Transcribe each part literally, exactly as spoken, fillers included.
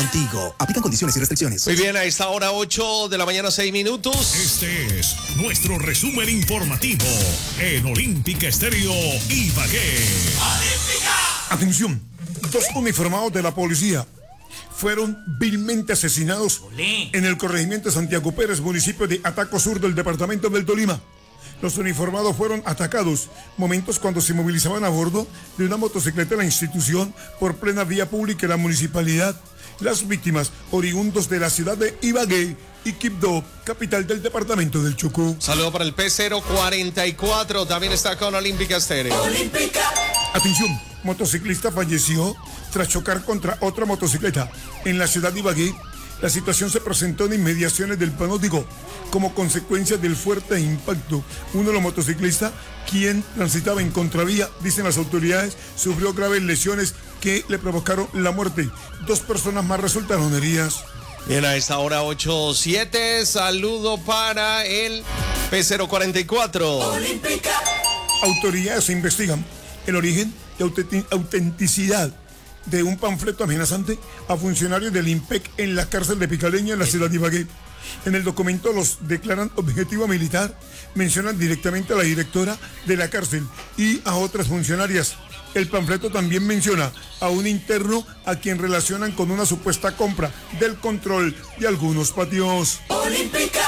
contigo. Aplican condiciones y restricciones. Muy bien, a esta hora ocho de la mañana, seis minutos. Este es nuestro resumen informativo en Olímpica Estéreo Ibagué. ¡Olímpica! Atención, dos uniformados de la policía fueron vilmente asesinados Olé. en el corregimiento de Santiago Pérez, municipio de Ataco Sur del departamento del Tolima. Los uniformados fueron atacados momentos cuando se movilizaban a bordo de una motocicleta de la institución por plena vía pública en la municipalidad. Las víctimas, oriundos de la ciudad de Ibagué y Quibdó, capital del departamento del Chocó. Saludo para el P cero cuarenta y cuatro, también está con Olímpica Estéreo. ¡Olímpica! Atención, motociclista falleció tras chocar contra otra motocicleta en la ciudad de Ibagué. La situación se presentó en inmediaciones del Panótico como consecuencia del fuerte impacto. Uno de los motociclistas, quien transitaba en contravía, dicen las autoridades, sufrió graves lesiones que le provocaron la muerte. Dos personas más resultaron heridas. Bien, a esta hora ocho siete, saludo para el P cero cuarenta y cuatro. ¡Olímpica! Autoridades investigan el origen y autenticidad de un panfleto amenazante a funcionarios del IMPEC en la cárcel de Picaleña en la ciudad de Ibagué. En el documento los declaran objetivo militar, mencionan directamente a la directora de la cárcel y a otras funcionarias. El panfleto también menciona a un interno a quien relacionan con una supuesta compra del control de algunos patios. ¡Olímpica!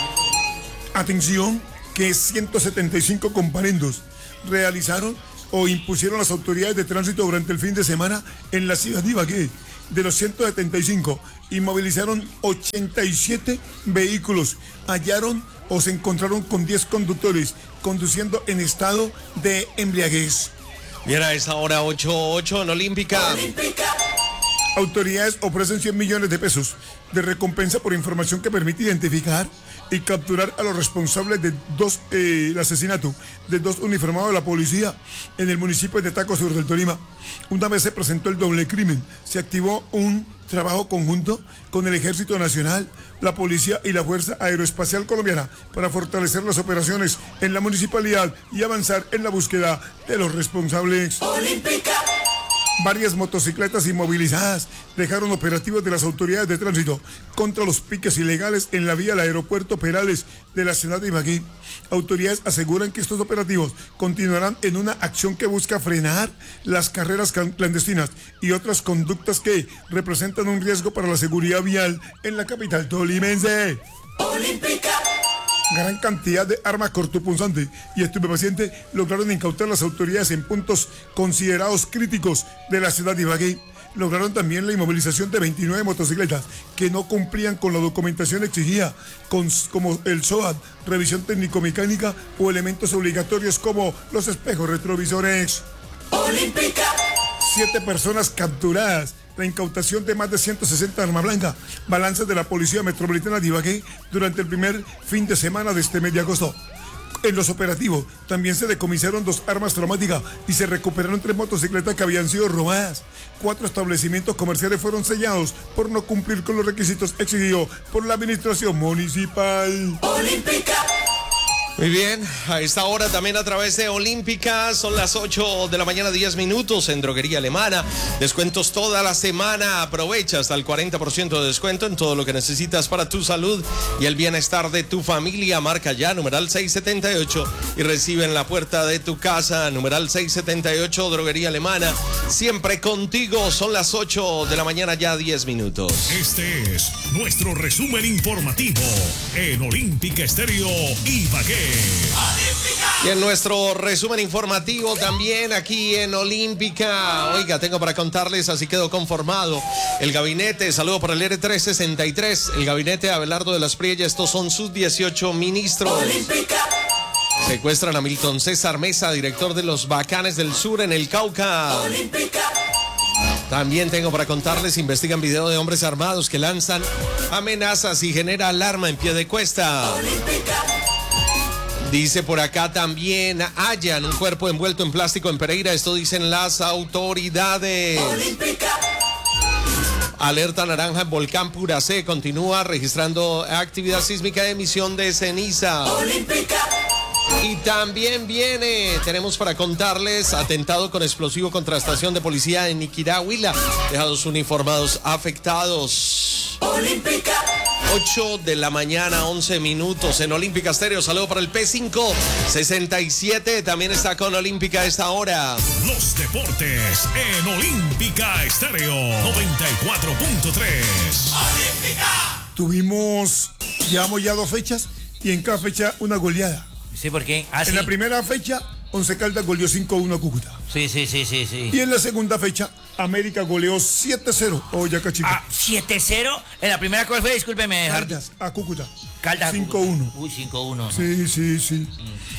Atención, que ciento setenta y cinco comparendos realizaron o impusieron las autoridades de tránsito durante el fin de semana en la ciudad de Ibagué. De los ciento setenta y cinco, inmovilizaron ochenta y siete vehículos, hallaron o se encontraron con diez conductores conduciendo en estado de embriaguez. Bien, a esta hora ocho ocho en Olímpica. ¡Olímpica! Autoridades ofrecen cien millones de pesos de recompensa por información que permite identificar y capturar a los responsables de dos eh, el asesinato de dos uniformados de la policía en el municipio de Ataco Sur del Tolima. Una vez se presentó el doble crimen, se activó un trabajo conjunto con el Ejército Nacional, la Policía y la Fuerza Aeroespacial Colombiana para fortalecer las operaciones en la municipalidad y avanzar en la búsqueda de los responsables. ¡Olímpica! Varias motocicletas inmovilizadas dejaron operativos de las autoridades de tránsito contra los piques ilegales en la vía del aeropuerto Perales de la ciudad de Ibagué. Autoridades aseguran que estos operativos continuarán en una acción que busca frenar las carreras clandestinas y otras conductas que representan un riesgo para la seguridad vial en la capital tolimense. ¡Olímpica! Gran cantidad de armas cortopunzantes y estupefacientes lograron incautar las autoridades en puntos considerados críticos de la ciudad de Ibagué. Lograron también la inmovilización de veintinueve motocicletas que no cumplían con la documentación exigida, con, como el S O A T, revisión técnico-mecánica o elementos obligatorios como los espejos retrovisores. ¡Olímpica! Siete personas capturadas. La incautación de más de ciento sesenta armas blancas, balances de la Policía Metropolitana de Ibagué durante el primer fin de semana de este mes de agosto. En los operativos también se decomisaron dos armas traumáticas y se recuperaron tres motocicletas que habían sido robadas. Cuatro establecimientos comerciales fueron sellados por no cumplir con los requisitos exigidos por la administración municipal. ¡Olímpica! Muy bien, a esta hora también a través de Olímpica, son las ocho de la mañana, diez minutos en Droguería Alemana. Descuentos toda la semana, aprovecha hasta el cuarenta por ciento de descuento en todo lo que necesitas para tu salud y el bienestar de tu familia. Marca ya, numeral seiscientos setenta y ocho y recibe en la puerta de tu casa, numeral seiscientos setenta y ocho, Droguería Alemana. Siempre contigo, son las ocho de la mañana, ya diez minutos. Este es nuestro resumen informativo en Olímpica Estéreo Ibagué. Y en nuestro resumen informativo también aquí en Olímpica, oiga, tengo para contarles, así quedó conformado el gabinete, saludo para el R trescientos sesenta y tres, el gabinete de Abelardo de las Priella, estos son sus dieciocho ministros. ¡Olímpica! Secuestran a Milton César Mesa, director de los Bacanes del Sur en el Cauca. ¡Olímpica! También tengo para contarles, investigan video de hombres armados que lanzan amenazas y genera alarma en Piedecuesta. ¡Olímpica! Dice por acá también, hallan un cuerpo envuelto en plástico en Pereira, esto dicen las autoridades. ¡Olímpica! Alerta naranja en Volcán Puracé, continúa registrando actividad sísmica de emisión de ceniza. ¡Olímpica! Y también viene, tenemos para contarles, atentado con explosivo contra estación de policía en Niquirahuila. Dejados uniformados afectados. Olímpica. ocho de la mañana, once minutos en Olímpica Estéreo. Saludo para el P cinco sesenta y siete. También está con Olímpica a esta hora. Los deportes en Olímpica Estéreo noventa y cuatro punto tres. Olímpica. Tuvimos, llevamos ya dos fechas y en cada fecha una goleada. Sí, ¿por qué? Ah, En sí. la primera fecha, Once Caldas goleó cinco a uno a Cúcuta. Sí, sí, sí, sí, sí. Y en la segunda fecha, América goleó siete a cero a Boyacá Chico. Ah, siete cero. En la primera, ¿cuál fue? Discúlpeme. Caldas a Cúcuta. Caldas. cinco a uno. Uy, cinco a uno. Sí, sí, sí.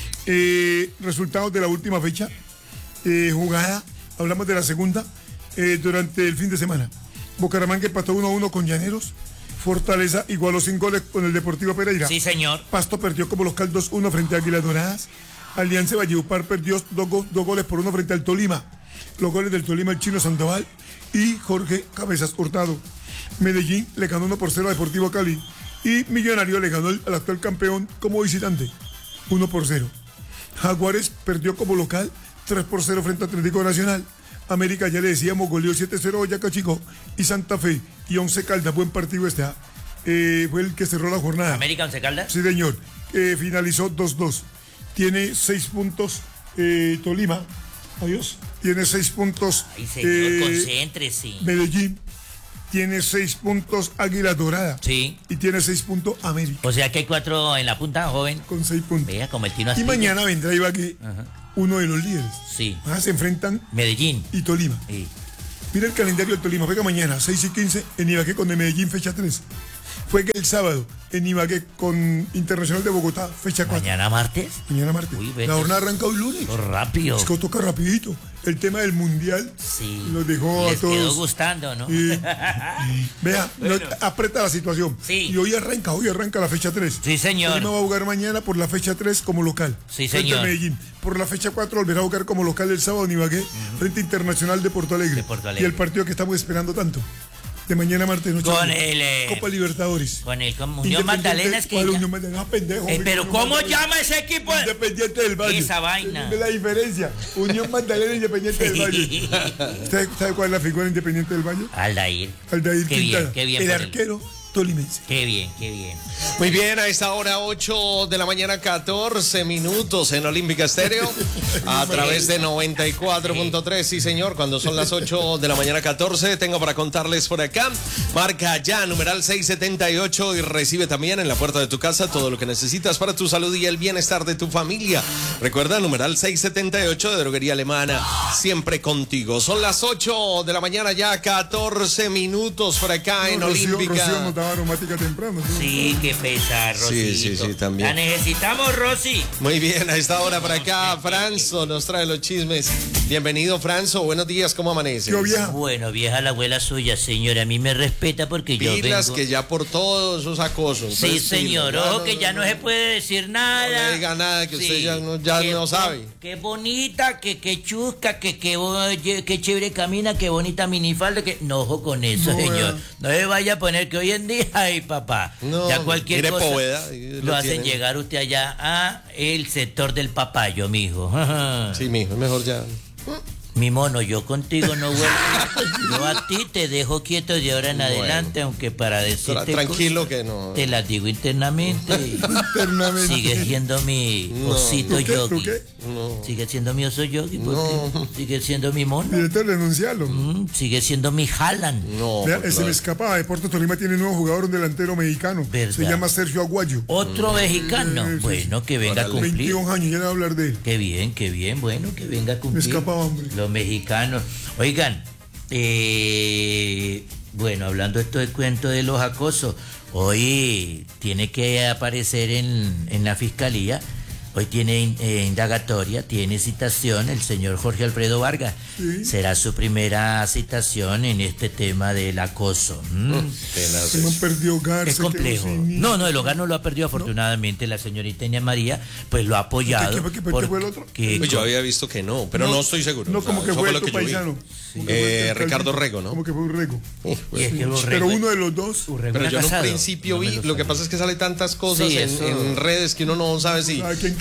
Eh, resultados de la última fecha. Eh, jugada, hablamos de la segunda, eh, durante el fin de semana. Bucaramanga empató uno a uno con Llaneros. Fortaleza igualó sin goles con el Deportivo Pereira. Sí, señor. Pasto perdió como local dos a uno frente a Águilas Doradas. Alianza Valledupar perdió dos, go- dos goles por uno frente al Tolima. Los goles del Tolima, el Chino Sandoval y Jorge Cabezas Hurtado. Medellín le ganó uno por cero a Deportivo Cali. Y Millonario le ganó al al actual campeón como visitante, uno por cero. Jaguares perdió como local tres por cero frente a Atlético Nacional. América, ya le decíamos, goleó siete a cero a Boyacá Chico. Y Santa Fe y Once Caldas, buen partido este. ¿ah? Eh, fue el que cerró la jornada. América, Once Caldas. Sí, señor. Eh, finalizó dos dos. Tiene seis puntos eh, Tolima. Adiós. Tiene seis puntos Ay, señor, eh, concéntrese. Medellín. Tiene seis puntos Águila Dorada. Sí. Y tiene seis puntos América. O sea que hay cuatro en la punta, joven. Con seis puntos. Vea, como el Tino Y Astillo. mañana vendrá Ibagué, uno de los líderes. Sí. Ah, se enfrentan Medellín. y Tolima. Sí. Mira el calendario del Tolima. Juega mañana, seis y quince, en Ibagué con el Medellín, fecha tres. Juega el sábado en Ibagué con Internacional de Bogotá, fecha cuatro. Mañana martes. Mañana martes. Uy, vete. La jornada arranca hoy lunes. Oh, rápido. Es que toca rapidito. El tema del mundial Sí. los dejó Les a todos. quedó gustando, ¿no? Y- vea, no, aprieta la situación. Sí. Y hoy arranca, hoy arranca la fecha tres. Sí, señor. Tolima va a jugar mañana por la fecha tres como local. Sí, frente señor. a Medellín. Por la fecha cuatro volverá a jugar como local el sábado en Ibagué, frente a Internacional de Porto Alegre. De Porto Alegre. Y el partido que estamos esperando tanto. De mañana martes noche. Con el, eh, Copa Libertadores. Con el con Unión Magdalena es que. ¿Cuál ya- Unión Magdalena? Ah, pendejo, Eh, hombre, pero Unión ¿cómo Magdalena. llama ese equipo? Independiente del Valle. Esa vaina. Es la diferencia. Unión Magdalena Independiente del Valle. ¿Usted sabe cuál es la figura Independiente del Valle? Aldair. Aldair Qué Quintana. bien, qué bien El por él. arquero tolimense. Qué bien, qué bien. Muy bien, a esta hora ocho de la mañana, catorce minutos en Olímpica Estéreo, a través de noventa y cuatro punto tres. Sí, señor, cuando son las ocho de la mañana, catorce, tengo para contarles por acá. Marca ya, numeral seiscientos setenta y ocho, y recibe también en la puerta de tu casa todo lo que necesitas para tu salud y el bienestar de tu familia. Recuerda, numeral seiscientos setenta y ocho de Droguería Alemana, siempre contigo. Son las ocho de la mañana ya, catorce minutos por acá en No, Rocío, Olímpica. Rocío nos daba aromática temprano. ¿no? Sí, qué pesar, Rosito. Sí, sí, sí, también. La necesitamos, Rosy. Muy bien, a esta hora por acá, Franzo nos trae los chismes. Bienvenido, Franzo. Buenos días, ¿cómo amaneces? Yo vieja. Bueno, vieja la abuela suya, señora, a mí me respeta porque yo Pilas vengo... que ya por todos esos acosos. Sí, Entonces, señor, pilas. ojo que ya no se puede decir nada. No le diga nada, que usted ya no- ya no bo- sabe. Qué bonita, que, que chusca, que, que, bo- que chévere camina, qué bonita minifalda, que... No, ojo con eso, No, señor. eh. No se vaya a poner que hoy en día, ay, papá, No, ya cualquier mire, cosa Poveda, y lo, lo hacen tiene. llegar usted allá a el sector del papayo, mijo. Sí, mijo, es mejor ya. Mi mono, yo contigo no vuelvo. Yo a ti te dejo quieto de ahora en Bueno. adelante, aunque para decirte Tranquilo cosas, que no. te las digo internamente. Internamente. Sigue siendo mi No. osito ¿Tú qué? ¿Tú yogi. qué? No. Sigue siendo mi oso yogi. ¿Por No. qué? Sigue siendo mi mono. Director, denunciarlo. Mm, sigue siendo mi Haaland. No, Vea, pues, se me claro. escapaba. Deportes Tolima tiene un nuevo jugador, un delantero mexicano. ¿Verdad? Se llama Sergio Aguayo. Otro mexicano. sí, sí. Bueno, que venga a Órale. cumplir. veintiún años, ya le voy a hablar de él. Qué bien, qué bien. Bueno, que venga a cumplir. escapaba, hombre. Los mexicanos. Oigan, eh, bueno, hablando esto de cuento de los acosos, hoy tiene que aparecer en, en la fiscalía. Hoy tiene eh, indagatoria, tiene citación el señor Jorge Alfredo Vargas. Sí. Será su primera citación en este tema del acoso. Mm. Tenaz Se me han eso. perdido hogar. Es se quedó complejo. sin- No, no, el hogar no lo ha perdido afortunadamente. La señorita Iña María, pues lo ha apoyado. ¿Qué- qué- qué- qué fue el otro? porque- Pues yo había visto que no, pero no, No, estoy seguro. No, O sea, como que eso fue lo tu que yo vi. paisano. Como que Eh, fue el Ricardo alcalde. Rego, ¿no? Como que fue un rego. Y es que Urrego- Pero uno de los dos. Urrego Pero era yo en un casado. principio No me vi, lo, lo que sabía. pasa es que sale tantas cosas Sí, en, eso- en redes que uno no sabe si, ¿A quién si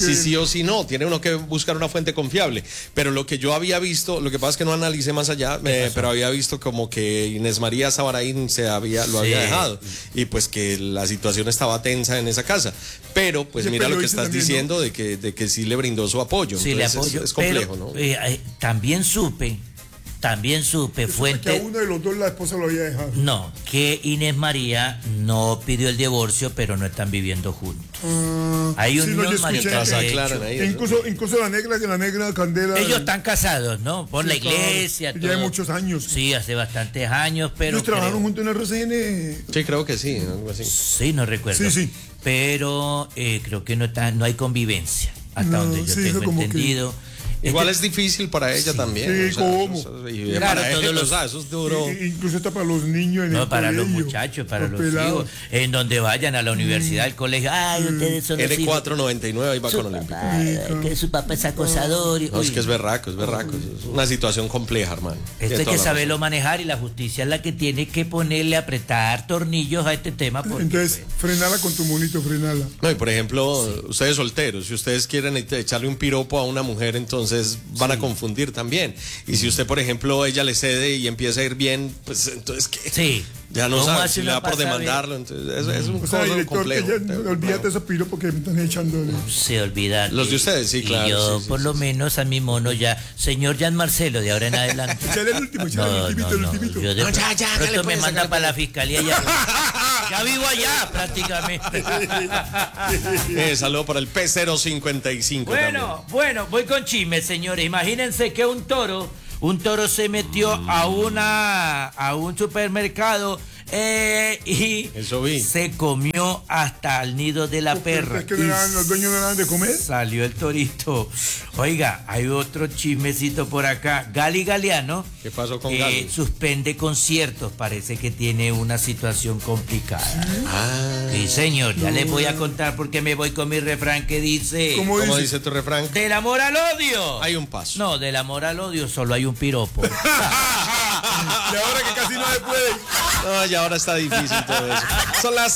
si sí o si no. Tiene uno que buscar una fuente confiable. Pero lo que yo había visto, lo que pasa es que no analicé más allá, eh, pero había visto como que Inés María Sabaraín se había, lo Sí. había dejado. Y pues que la situación estaba tensa en esa casa. Pero pues Y el mira lo que periodista estás también, ¿no? diciendo de que, de que sí le brindó su apoyo. Sí, le Entonces, apoyo. Es, es complejo, pero, ¿no? eh, eh, también supe, también supe, Que a fuente. uno de los dos la esposa lo había dejado. No, que Inés María no pidió el divorcio, pero no están viviendo juntos. Ah, Hay sí, un no, yo lío escuché Mientras de aclaran hecho. ahí. E incluso, incluso la negra, que la negra Candela. Ellos están casados, ¿no? Por Sí, la claro. iglesia. Ya todo. hay muchos años. Sí, hace bastantes años, pero. Ellos trabajaron creo- juntos en el R C N. Sí, creo que sí, algo así. Sí, no recuerdo. Sí, sí. Pero eh, creo que no, está, no hay convivencia, hasta No, donde yo sí, tengo eso como que- entendido. Igual Este- es difícil para ella también. Sí, ¿cómo? eso- y Claro, para todos ella, los- o sea, eso es duro. I- incluso está para los niños en No, el para los colegio, muchachos, para los pelados. hijos, en donde vayan a la universidad, al colegio. Ay, ustedes son los N hijos. cuatro noventa y nueve ahí va Su con Olímpico. papá, eh, que su papá es acosador. y- No, es uy. que es berraco, es berraco. Es una situación compleja, hermano. Esto Tiene hay toda que la saberlo razón. manejar y la justicia es la que tiene que ponerle, apretar tornillos a este tema. Porque, Entonces, frenala con tu monito, frenala. No, y por ejemplo, ustedes solteros, si ustedes quieren echarle un piropo a una mujer, entonces van a confundir también. Y si usted, por ejemplo, ella le cede y empieza a ir bien, pues entonces, ¿qué? sí. Ya no ¿Cómo sabe hace si le uno da por para saber? demandarlo. Entonces, es, es un O sea, coso director, complejo. ella, no, olvídate ese piro porque me están echando. Se olvida. Los de ustedes, sí, Y claro, yo, sí, sí, por sí, lo sí. menos, a mi mono ya. Señor Jan Marcelo, de ahora en adelante. Echale el último, echale el No, ultimito, no, el no. ultimito. Yo de No, ya, ya, ya pronto le me puedes manda sacar para la todo. fiscalía ya. Ya vivo allá, prácticamente. Eh, saludo para el P cero cincuenta y cinco. Bueno, bueno, voy con chismes, señores. Imagínense que un toro, un toro se metió a una a un supermercado eh, y Eso vi. se comió hasta el nido de la perra. Es que no Y eran- los dueños no eran de comer. Salió el torito. Oiga, hay otro chismecito por acá. Gali Galeano. ¿Qué pasó con eh, Gali? Suspende conciertos. Parece que tiene una situación complicada. Ah, Sí, señor. Ya les voy a contar porque me voy con mi refrán que dice... ¿Cómo ¿cómo dice? dice tu refrán? Del amor al odio. Hay un paso. No, del amor al odio solo hay un piropo. Y ahora que casi no se puede. No, ya ahora está difícil todo eso. Son las